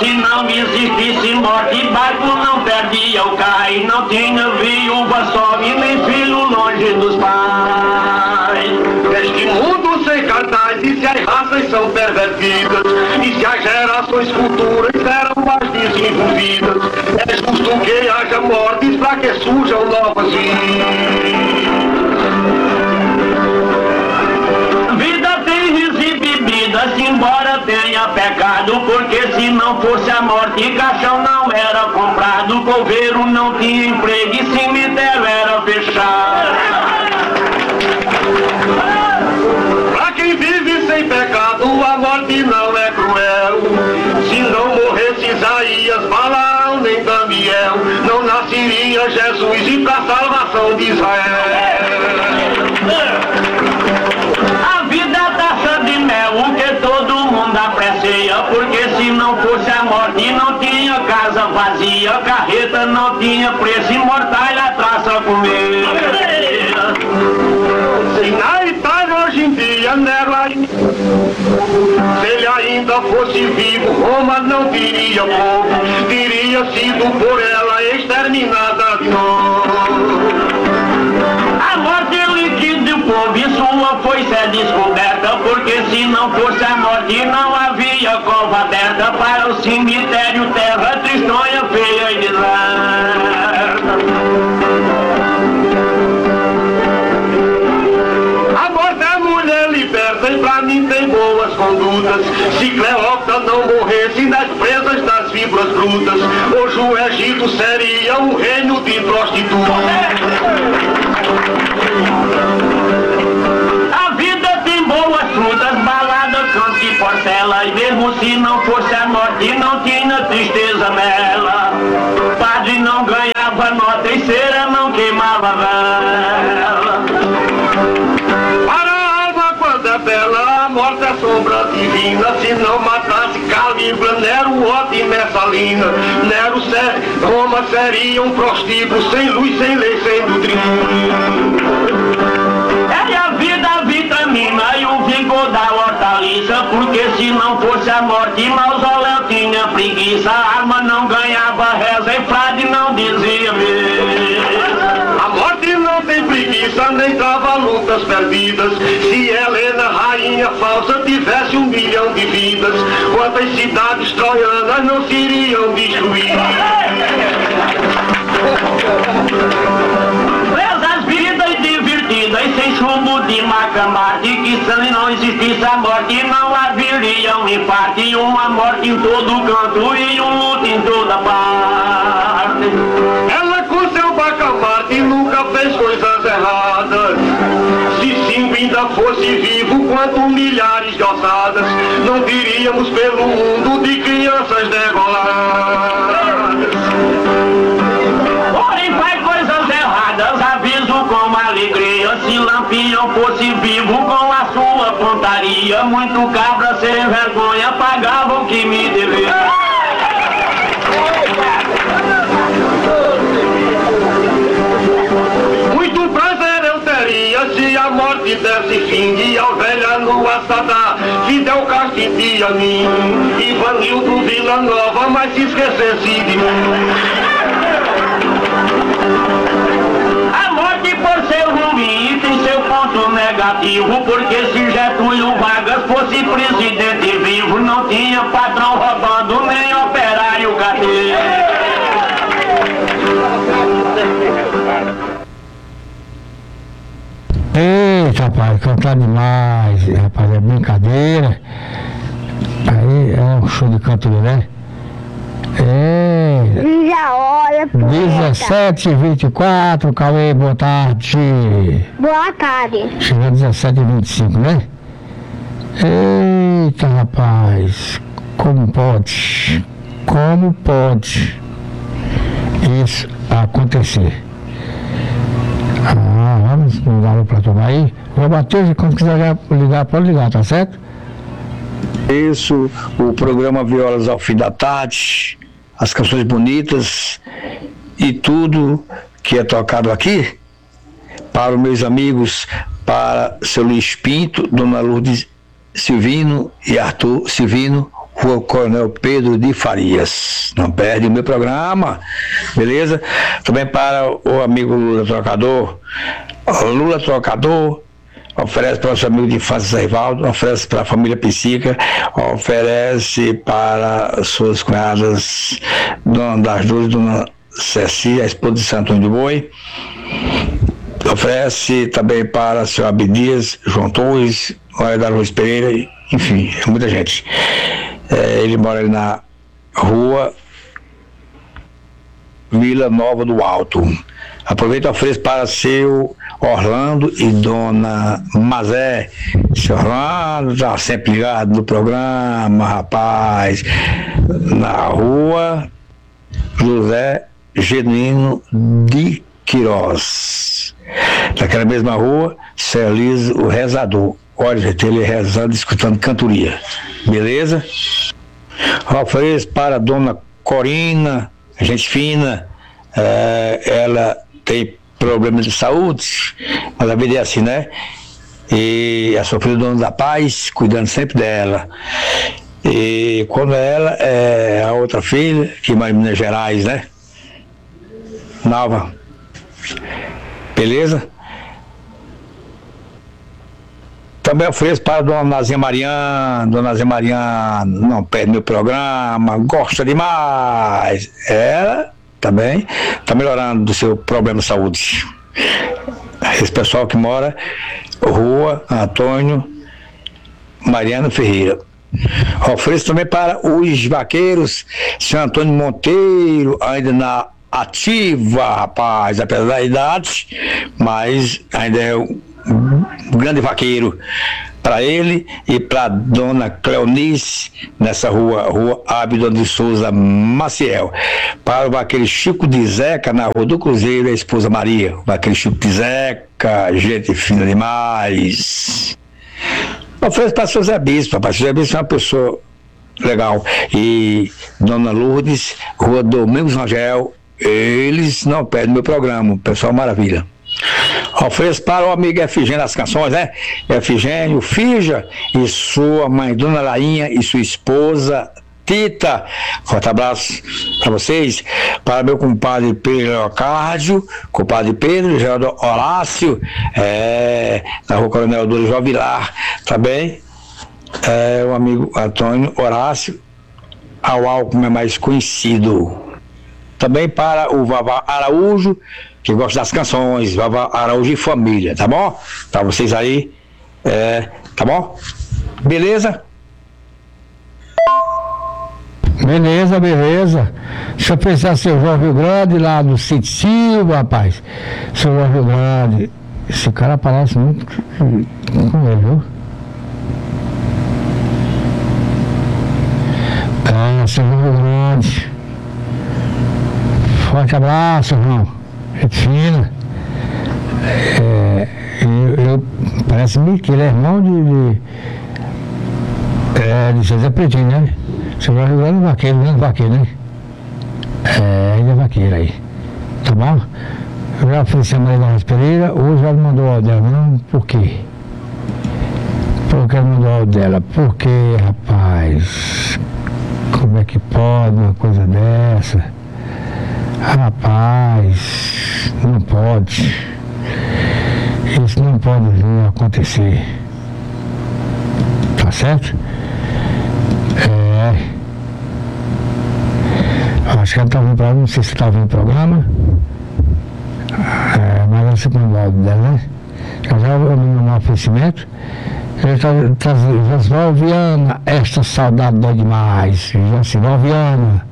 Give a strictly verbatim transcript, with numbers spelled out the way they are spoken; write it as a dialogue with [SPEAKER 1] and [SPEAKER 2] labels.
[SPEAKER 1] se não existisse morte, barco não perdia o cais, não tinha viúva só e nem filho longe dos pais.
[SPEAKER 2] Este mundo sem cartaz, e se as raças são pervertidas, e se as gerações futuras eram mais desenvolvidas, é justo que haja mortes para que surjam novas vidas.
[SPEAKER 1] Vida tem riso e bebidas, embora tenha pecado, porque se não fosse a morte, caixão não era comprado, coveiro não tinha emprego e cemitério era fechado.
[SPEAKER 2] Pra quem vive sem pecado, a morte não é cruel. Se não morresse Isaías, Balaão nem Daniel, não nasceria Jesus e pra salvação de Israel.
[SPEAKER 1] A vida é taça de mel, o que todo mundo aprecia, porque se não fosse a morte não tinha casa vazia, carreta não tinha preço, imortalha a traça comer.
[SPEAKER 2] Se na Itália hoje em dia Nero ainda, se ele ainda fosse vivo, Roma não teria povo, teria sido por ela exterminada de novo.
[SPEAKER 1] A morte líquida do povo e sua foi ser descoberta, porque se não fosse a morte não havia cova aberta para o cemitério, terra tristonha, feia e deserta.
[SPEAKER 2] A morte é mulher liberta e pra mim tem boas condutas. Se Cleópatra não morresse nas presas das fibras brutas, hoje o Egito seria um reino de prostitutas.
[SPEAKER 1] A vida tem boas frutas, balada, canto e porcela, e mesmo se não fosse a morte não tinha tristeza nela. Padre não ganhava nota e cera não queimava vela.
[SPEAKER 2] Para a alma quando é bela, a morte é sombra divina. Se não matasse Calígula, Nero, Otto e Messalina, Nero, ser, Roma seria um prostíbulo, sem luz, sem lei, sem doutrina.
[SPEAKER 1] É a vida, a vitamina e o vigor da hortaliça, porque se não fosse a morte, mausoléu tinha preguiça, a arma não ganhava reza e frade não dizia mesmo.
[SPEAKER 2] A morte não tem preguiça, nem trava lutas perdidas. Se Helena, rainha falsa, tivesse um milhão de vidas, quantas cidades troianas não seriam destruídas?
[SPEAKER 1] Presas vidas e divertidas, sem chumbo de macamarte, que se não existisse a morte não haveria um infarte, uma morte em todo canto e um luto em toda parte.
[SPEAKER 2] Ela com seu bacamarte nunca fez coisas erradas. Se Cinco ainda fosse vivo, quanto milhares de ossadas não viríamos pelo mundo de crianças degoladas.
[SPEAKER 1] Porém faz coisas erradas, aviso com alegria. Se Lampião fosse vivo com a sua pontaria, muito cabra sem vergonha pagava o que me devia.
[SPEAKER 2] Muito prazer eu teria se a morte desse fim de Alvelha no Assadá, Fidel Castro e Pianin, Ivanildo Vila Nova, mas se esquecesse de mim.
[SPEAKER 1] A morte por ser ruim tem seu ponto negativo, porque se Getúlio Vargas fosse presidente vivo, não tinha patrão roubando nem operário cativo.
[SPEAKER 3] Eita, rapaz, cantar demais, rapaz, é brincadeira. Aí é um show de canto, né? É.
[SPEAKER 4] Diz a hora,
[SPEAKER 3] dezessete e vinte e quatro, Cauê, boa tarde.
[SPEAKER 4] Boa tarde.
[SPEAKER 3] Chegou dezessete e vinte e cinco, né? Eita, rapaz, como pode? Como pode isso acontecer? Ah, vamos mudar para tomar aí. Ô Matheus, quando quiser ligar, pode ligar, tá certo?
[SPEAKER 5] Isso, o programa Violas ao Fim da Tarde, as canções bonitas e tudo que é tocado aqui, para os meus amigos, para seu Luiz Pinto, Dona Lourdes Silvino e Arthur Silvino, Rua Coronel Pedro de Farias. Não perde o meu programa, beleza? Também para o amigo Lula Trocador. Lula Trocador oferece para o seu amigo de infância Rivaldo, oferece para a família Psica, oferece para suas cunhadas, Dona das Dores, Dona Ceci, a esposa de Santo Antônio de Boi. Oferece também para o seu Abdias, João Torres, Maria da Luz Pereira, enfim, é muita gente. É, ele mora ali na rua Vila Nova do Alto. Aproveita e ofereço para seu Orlando e Dona Mazé. Seu Orlando está sempre ligado no programa, rapaz. Na rua José Genuíno de Queiroz. Naquela mesma rua, Celise, o rezador. Olha, gente, ele rezando, escutando cantoria. Beleza? Ofereço para a Dona Corina, gente fina. É, ela tem problemas de saúde, mas a vida é assim, né? E a sua filha, Dona da Paz, cuidando sempre dela. E quando ela é a outra filha, que mora em Minas Gerais, né? Nova. Beleza? Também ofereço para a Dona Nazinha Mariana. Dona Nazinha Mariana não perde meu programa, gosta demais. Ela também está melhorando do seu problema de saúde. Esse pessoal que mora Rua Antônio Mariano Ferreira. Ofereço também para os vaqueiros, senhor Antônio Monteiro, ainda na ativa, rapaz, apesar da idade, mas ainda é um grande vaqueiro. Para ele e para Dona Cleonice, nessa rua, rua Ábido de Souza Maciel. Para o vaqueiro Chico de Zeca, na Rua do Cruzeiro, a esposa Maria. O vaqueiro Chico de Zeca, gente fina demais. Ofereço para o seu Zé Bispo, rapaz. O Zé Bispo é uma pessoa legal. E Dona Lourdes, Rua Domingos Rangel, eles não perdem meu programa. Pessoal, maravilha. Ofereço para o amigo Efigênio das Canções, né? Efigênio, Fija e sua mãe, Dona Lainha, e sua esposa, Tita. Forte abraço para vocês. Para meu compadre Pedro Leocárdio, compadre Pedro, Geraldo Horácio, é, na Rua Coronel Dorival Vilar. Também é, o amigo Antônio Horácio, Aual, como é mais conhecido. Também para o Vavá Araújo, que gosta das canções, Vavá Araújo e família, tá bom? Pra vocês aí, é, tá bom? Beleza?
[SPEAKER 3] Beleza, beleza. Deixa eu pensar, seu Jorge Grande, lá do Sítio Silva, rapaz. Seu Jorge Grande, esse cara parece muito com ele, viu? É, seu Jorge Grande. Forte abraço, irmão. Gente fina. É, eu, eu, parece-me que ele é irmão de. de é, de César Pretinho, né? Seu Jorge Grande é vaqueiro, grande vaqueiro, né? É, ele é vaqueiro aí. Tá bom? Eu já ofereci a Maria da Luz Pereira, hoje ela mandou o áudio dela. Não, por quê? Por que ela mandou o áudio dela? Porque, rapaz, como é que pode uma coisa dessa? Rapaz, não pode. Isso não pode vir a acontecer. Tá certo? É. Acho que ela tá ouvindo o programa, não sei se tá ouvindo o programa. É, mas ela se mandou o áudio dela, né? Já já eu me mandar um oferecimento. Ele tá, tá, Josival Viana, esta saudade dói demais. Josival Viana.